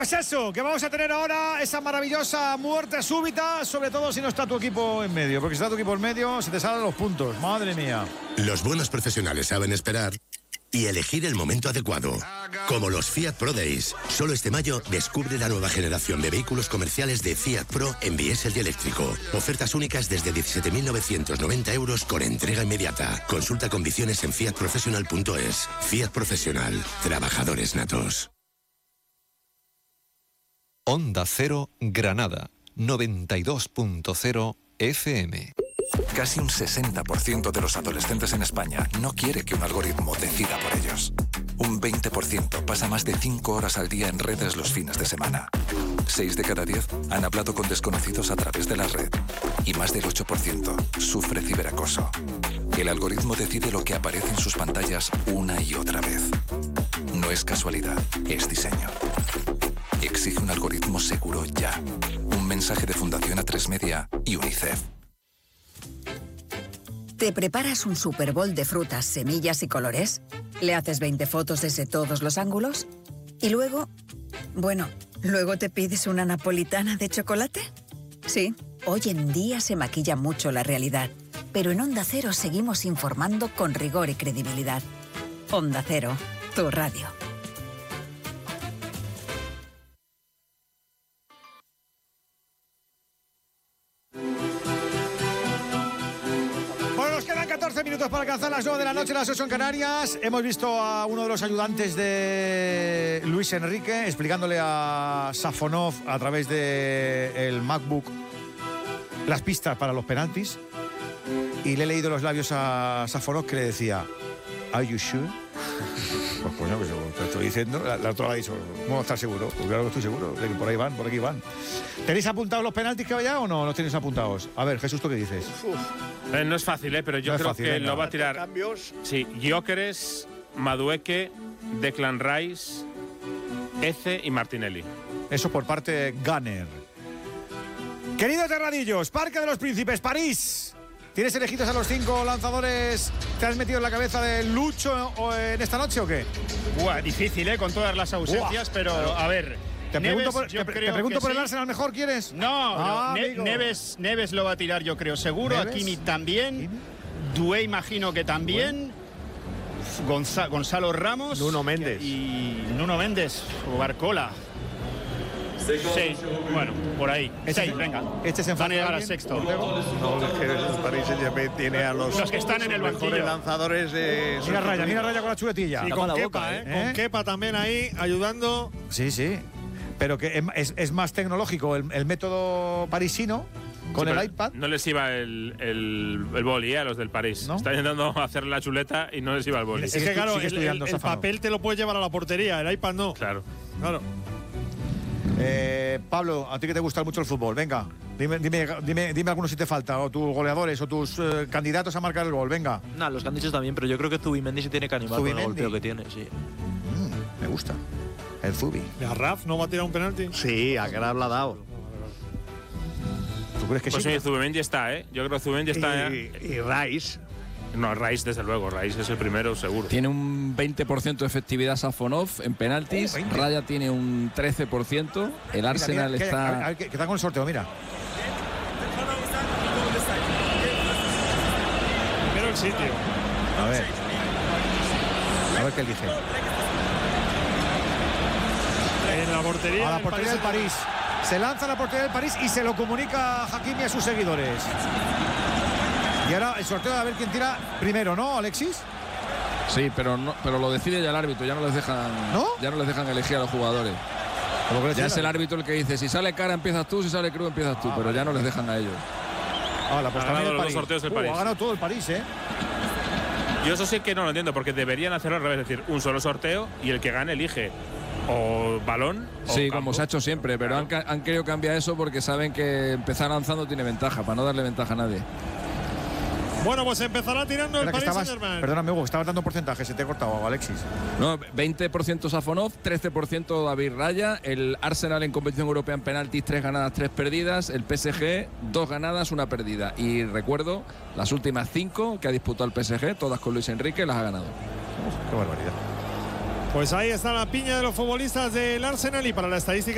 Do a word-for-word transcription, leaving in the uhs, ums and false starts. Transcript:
Pues eso, que vamos a tener ahora esa maravillosa muerte súbita, sobre todo si no está tu equipo en medio, porque si está tu equipo en medio se te salen los puntos, madre mía. Los buenos profesionales saben esperar y elegir el momento adecuado. Como los Fiat Pro Days. Solo este mayo descubre la nueva generación de vehículos comerciales de Fiat Pro en diésel y eléctrico. Ofertas únicas desde diecisiete mil novecientos noventa euros con entrega inmediata. Consulta condiciones en fiat professional punto es. Fiat Profesional. Trabajadores natos. Onda Cero Granada, noventa y dos punto cero F M. Casi un sesenta por ciento de los adolescentes en España no quiere que un algoritmo decida por ellos. Un veinte por ciento pasa más de cinco horas al día en redes los fines de semana. seis de cada diez han hablado con desconocidos a través de la red. Y más del ocho por ciento sufre ciberacoso. El algoritmo decide lo que aparece en sus pantallas una y otra vez. No es casualidad, es diseño. Exige un algoritmo seguro ya. Un mensaje de Fundación A tres Media y UNICEF. ¿Te preparas un Super Bowl de frutas, semillas y colores? ¿Le haces veinte fotos desde todos los ángulos? ¿Y luego? Bueno, ¿luego te pides una napolitana de chocolate? Sí, hoy en día se maquilla mucho la realidad, pero en Onda Cero seguimos informando con rigor y credibilidad. Onda Cero, tu radio. catorce minutos para alcanzar las nueve de la noche, las ocho en Canarias. Hemos visto a uno de los ayudantes de Luis Enrique explicándole a Safonov a través del MacBook las pistas para los penaltis. Y le he leído los labios a Safonov que le decía: ¿Are you sure? Pues coño, que te estoy diciendo. La, la otra le ha dicho: ¿cómo estás seguro? Pues claro que estoy seguro, de que por ahí van, por aquí van. ¿Tenéis apuntados los penaltis que vaya o no los tenéis apuntados? A ver, Jesús, ¿tú qué dices? Uf. Eh, no es fácil, ¿eh? Pero yo no creo fácil, que venga. Lo va a tirar. Cambios. Sí, Gyökeres, Madueke, Declan Rice, Eze y Martinelli. Eso por parte de Gunner. Queridos terradillos, Parque de los Príncipes, París. ¿Tienes elegidos a los cinco lanzadores? ¿Te has metido en la cabeza de Lucho en esta noche o qué? Buah, difícil, ¿eh? Con todas las ausencias, Buah, pero claro. A ver. Te pregunto Neves, por, te, te pregunto por sí. El Arsenal mejor, ¿quieres? No, ah, ne Neves, Neves lo va a tirar, yo creo, seguro. ¿Neves? Hakimi también. Dué imagino que también. Gonza Gonzalo Ramos. Nuno Méndez. Y Nuno Méndez o Barcola. Sí, bueno, por ahí. Este Seis, venga. Este se van a llegar al sexto. No, es que el París Saint-Germain tiene a los, los que están en el mejores lanzadores de. Mira Raya, mira Raya con la chuletilla. Sí, con Kepa, ¿eh? ¿eh? Con Kepa también ahí ayudando. Sí, sí. Pero que es, es, es más tecnológico el, el método parisino con sí, el iPad. No les iba el, el, el boli, ¿eh? A los del París. ¿No? Están intentando hacer la chuleta y no les iba el boli. Es que claro, el, el, el papel te lo puedes llevar a la portería, el iPad no. Claro. Claro. Eh, Pablo, a ti que te gusta mucho el fútbol, venga, dime, dime, dime, dime algunos si te falta, o tus goleadores, o tus eh, candidatos a marcar el gol, venga. Nah, los que han dicho también, pero yo creo que Zubimendi se tiene que animar Zubimendi. Con el golpeo que tiene, sí. Mm, me gusta, el Zubi. ¿A Raf no va a tirar un penalti? Sí, a Graf la ha dado. ¿Tú crees que pues sí? Pues sí, Zubimendi está, ¿eh? Yo creo que Zubimendi está. Y, y Rice. No, Rice desde luego, Rice es el primero seguro. Tiene un veinte por ciento de efectividad Safonov en penaltis, oh, Raya tiene un trece por ciento, el Arsenal mira, mira, está... Que, a ver, que está con el sorteo, mira. Primero el sitio. A ver. A ver qué elige. En la portería. A la portería del París. Se lanza a la portería del París y se lo comunica a Hakimi a sus seguidores. Y ahora el sorteo de a ver quién tira primero, ¿no, Alexis? Sí, pero no, pero lo decide ya el árbitro, ya no les dejan, ¿no? Ya no les dejan elegir a los jugadores. Ya es el árbitro el que dice, si sale cara empiezas tú, si sale cruz empiezas tú, ah, pero vale. Ya no les dejan a ellos. Ah, la ha ganado los sorteos del uh, París. Ha ganado todo el París, ¿eh? Yo eso sí que no lo entiendo, porque deberían hacerlo al revés, es decir, un solo sorteo y el que gane elige o balón o sí, campo. Como se ha hecho siempre, pero claro. han, han querido cambiar eso porque saben que empezar lanzando tiene ventaja, para no darle ventaja a nadie. Bueno, pues empezará tirando el Paris Saint-Germain. Perdóname, Hugo, estabas dando porcentaje, se te ha cortado, Alexis. No, veinte por ciento Safonov, trece por ciento David Raya, el Arsenal en competición europea en penaltis, tres ganadas, tres perdidas, el P S G, dos ganadas, una perdida. Y recuerdo, las últimas cinco que ha disputado el P S G, todas con Luis Enrique, las ha ganado. Uf, qué barbaridad. Pues ahí está la piña de los futbolistas del Arsenal y para la estadística